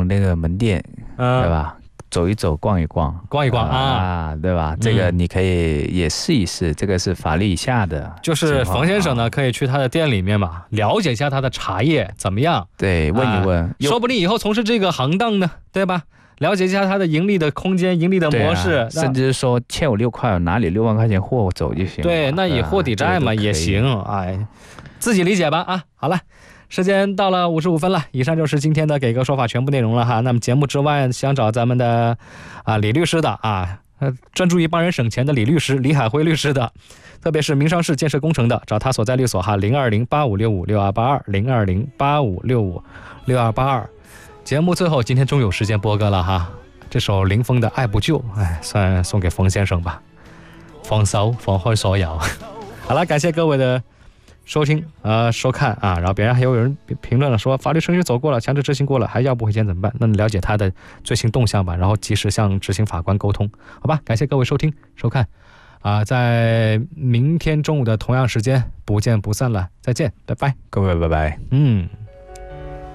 逛那个门店，对吧？走一走，逛一逛，对吧？这个你可以也试一试，这个是法律以下的。 就是冯先生呢，可以去他的店里面嘛，了解一下他的茶叶怎么样。 对，问一问， 说不定以后从事这个行当呢，对吧？了解一下他的盈利的空间、盈利的模式， 甚至说欠我6块，拿你6万块钱货走就行。 对，那以货抵债嘛，也行。哎，自己理解吧啊。好了。时间到了55分了，以上就是今天的给个说法全部内容了哈。那么节目之外，想找咱们的李律师的专注于帮人省钱的李律师李海辉律师的，特别是民商事建设工程的，找他所在律所哈，020-8565-6282 020-8565-6282。节目最后今天终有时间播歌了哈，这首林峰的《爱不救》，算送给冯先生吧。放手，放开所有。好了，感谢各位的收听收看然后别人还有人评论了说法律程序走过了，强制执行过了，还要不回钱怎么办？那你了解他的最新动向吧，然后及时向执行法官沟通，好吧？感谢各位收听收看在明天中午的同样时间不见不散了，再见，拜拜， 各位拜拜。